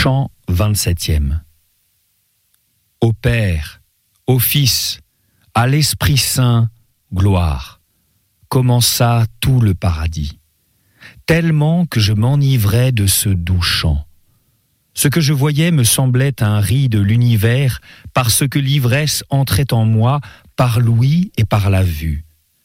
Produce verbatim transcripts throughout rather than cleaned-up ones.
Chant vingt-septième. Au Père, au Fils, à l'Esprit Saint, gloire. Commença tout le paradis, tellement que je m'enivrais de ce doux chant. Ce que je voyais me semblait un ris de l'univers, parce que l'ivresse entrait en moi par l'ouïe et par la vue.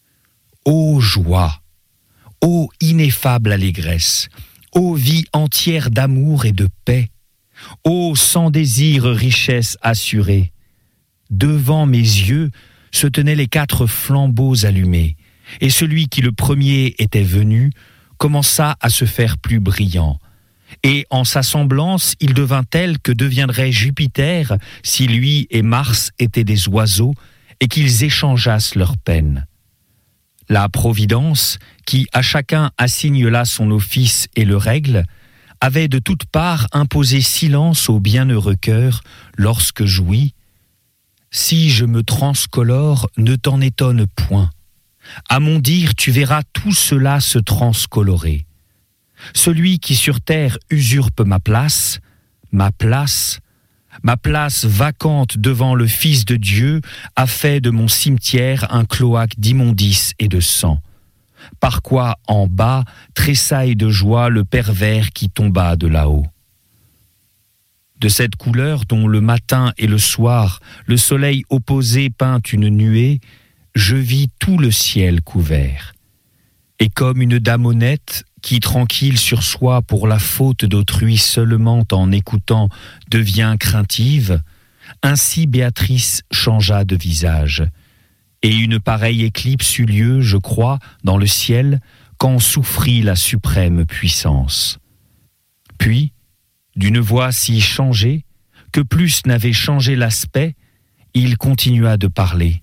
Ô joie, ô ineffable allégresse, ô vie entière d'amour et de paix, ô sans désir richesse assurée. Devant mes yeux se tenaient les quatre flambeaux allumés, et celui qui le premier était venu commença à se faire plus brillant. Et en sa semblance, il devint tel que deviendrait Jupiter si lui et Mars étaient des oiseaux et qu'ils échangeassent leurs peines. La Providence, qui à chacun assigne là son office et le règle, avait de toutes parts imposé silence au bienheureux cœur lorsque jouit. Si je me transcolore, ne t'en étonne point. À mon dire, tu verras tout cela se transcolorer. Celui qui sur terre usurpe ma place, ma place, ma place vacante devant le Fils de Dieu a fait de mon cimetière un cloaque d'immondices et de sang. Par quoi en bas tressaille de joie le pervers qui tomba de là-haut. De cette couleur dont le matin et le soir le soleil opposé peint une nuée, je vis tout le ciel couvert. Et comme une dame honnête, qui tranquille sur soi pour la faute d'autrui seulement en écoutant devient craintive, ainsi Béatrice changea de visage. Et une pareille éclipse eut lieu, je crois, dans le ciel, quand souffrit la suprême puissance. Puis, d'une voix si changée, que plus n'avait changé l'aspect, il continua de parler.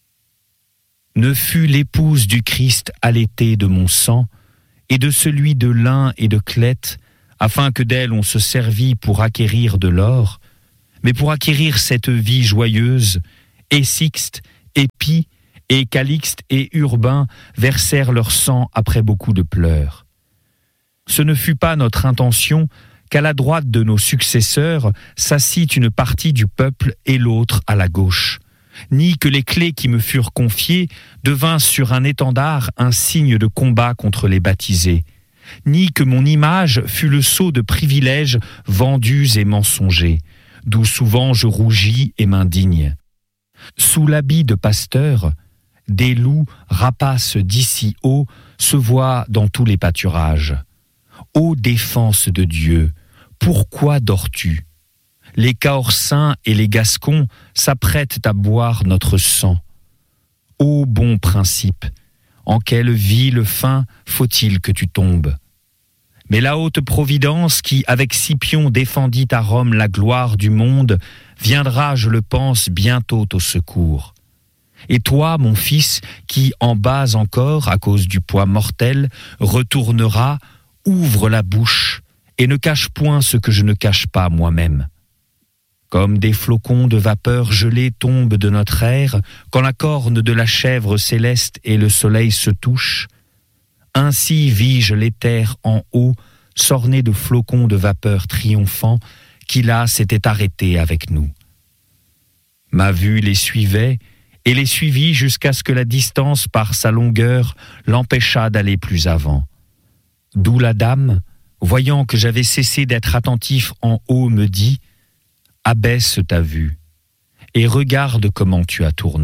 Ne fut l'épouse du Christ allaitée de mon sang, et de celui de lin et de clète, afin que d'elle on se servit pour acquérir de l'or, mais pour acquérir cette vie joyeuse, et Sixte, et Pie, et Calixte et Urbain versèrent leur sang après beaucoup de pleurs. Ce ne fut pas notre intention qu'à la droite de nos successeurs s'assit une partie du peuple et l'autre à la gauche, ni que les clés qui me furent confiées devinssent sur un étendard un signe de combat contre les baptisés, ni que mon image fût le sceau de privilèges vendus et mensongers, d'où souvent je rougis et m'indigne. Sous l'habit de pasteur, des loups rapaces d'ici haut se voient dans tous les pâturages. Ô défense de Dieu, pourquoi dors-tu ? Les Caorsins et les Gascons s'apprêtent à boire notre sang. Ô bon principe, en quelle ville fin faut-il que tu tombes ? Mais la haute Providence qui, avec Scipion, défendit à Rome la gloire du monde, viendra, je le pense, bientôt au secours. Et toi, mon fils, qui en bas encore, à cause du poids mortel, retourneras, ouvre la bouche, et ne cache point ce que je ne cache pas moi-même. Comme des flocons de vapeur gelée tombent de notre air, quand la corne de la chèvre céleste et le soleil se touchent, ainsi vis-je l'éther en haut, s'orner de flocons de vapeur triomphants, qui là s'était arrêté avec nous. Ma vue les suivait, et les suivit jusqu'à ce que la distance par sa longueur l'empêchât d'aller plus avant. D'où la dame, voyant que j'avais cessé d'être attentif en haut, me dit « Abaisse ta vue, et regarde comment tu as tourné. »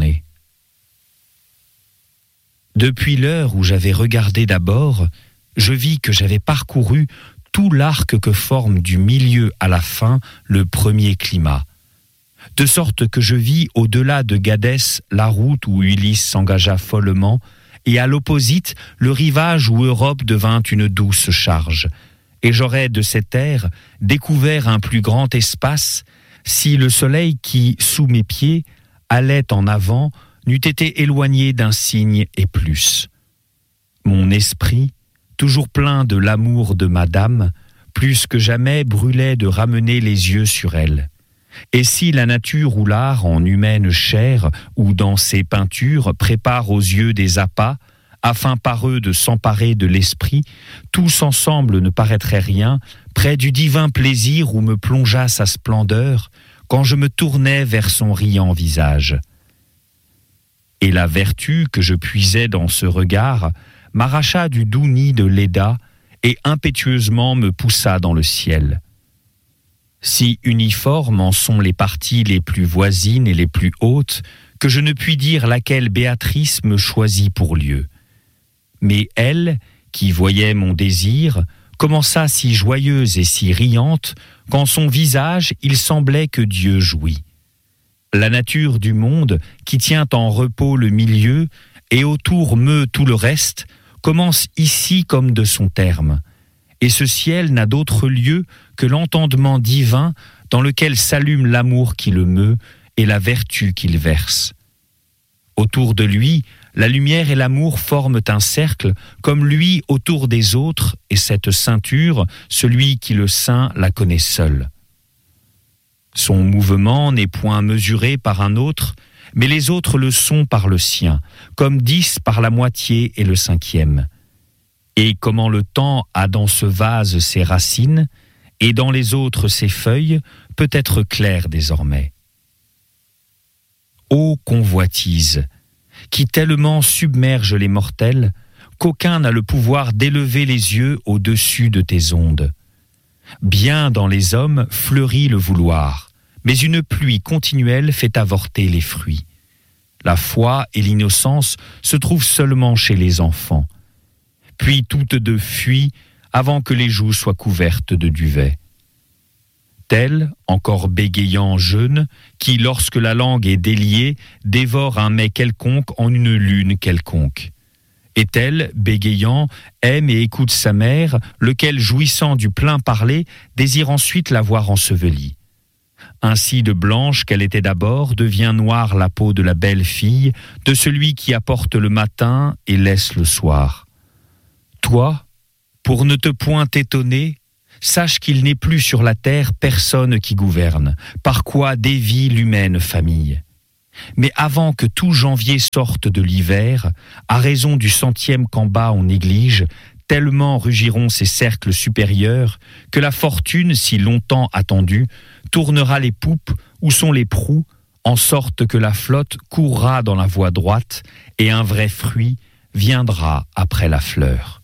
Depuis l'heure où j'avais regardé d'abord, je vis que j'avais parcouru tout l'arc que forme du milieu à la fin le premier climat, de sorte que je vis au-delà de Gadès la route où Ulysse s'engagea follement, et à l'opposite le rivage où Europe devint une douce charge, et j'aurais de cette ère découvert un plus grand espace, si le soleil qui, sous mes pieds, allait en avant, n'eût été éloigné d'un signe et plus. Mon esprit, toujours plein de l'amour de madame, plus que jamais brûlait de ramener les yeux sur elle. Et si la nature ou l'art en humaine chair ou dans ses peintures prépare aux yeux des appâts, afin par eux de s'emparer de l'esprit, tous ensemble ne paraîtraient rien, près du divin plaisir où me plongea sa splendeur, quand je me tournais vers son riant visage. Et la vertu que je puisais dans ce regard m'arracha du doux nid de Léda et impétueusement me poussa dans le ciel. Si uniformes en sont les parties les plus voisines et les plus hautes, que je ne puis dire laquelle Béatrice me choisit pour lieu. Mais elle, qui voyait mon désir, commença si joyeuse et si riante, qu'en son visage il semblait que Dieu jouit. La nature du monde, qui tient en repos le milieu, et autour meut tout le reste, commence ici comme de son terme. Et ce ciel n'a d'autre lieu que l'entendement divin dans lequel s'allume l'amour qui le meut et la vertu qu'il verse. Autour de lui, la lumière et l'amour forment un cercle, comme lui autour des autres, et cette ceinture, celui qui le ceint la connaît seul. Son mouvement n'est point mesuré par un autre, mais les autres le sont par le sien, comme dix par la moitié et le cinquième. Et comment le temps a dans ce vase ses racines, et dans les autres ses feuilles, peut être clair désormais. Ô convoitise, qui tellement submerge les mortels, qu'aucun n'a le pouvoir d'élever les yeux au-dessus de tes ondes. Bien dans les hommes fleurit le vouloir, mais une pluie continuelle fait avorter les fruits. La foi et l'innocence se trouvent seulement chez les enfants. Puis toutes deux fuient avant que les joues soient couvertes de duvet. Tel, encore bégayant jeune, qui, lorsque la langue est déliée, dévore un mets quelconque en une lune quelconque. Et tel, bégayant, aime et écoute sa mère, lequel, jouissant du plein parler, désire ensuite la voir ensevelie. Ainsi de blanche qu'elle était d'abord, devient noire la peau de la belle fille, de celui qui apporte le matin et laisse le soir. Toi, pour ne te point étonner, sache qu'il n'est plus sur la terre personne qui gouverne, par quoi dévie l'humaine famille. Mais avant que tout janvier sorte de l'hiver, à raison du centième qu'en bas on néglige, tellement rugiront ces cercles supérieurs, que la fortune, si longtemps attendue, tournera les poupes où sont les proues, en sorte que la flotte courra dans la voie droite, et un vrai fruit viendra après la fleur.